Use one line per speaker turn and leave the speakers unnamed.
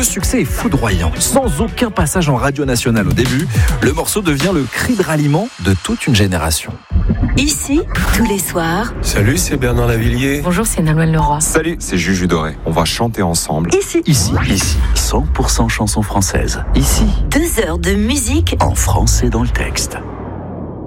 succès est foudroyant. Sans aucun passage en radio nationale au début, le morceau devient le cri de ralliement de toute une génération.
Ici, tous les soirs.
Salut, c'est Bernard Lavillier.
Bonjour, c'est Nolwenn Leroy.
Salut, c'est Juju Doré. On va chanter ensemble.
Ici.
100% chansons françaises. Ici.
2 heures de musique
en français dans le texte.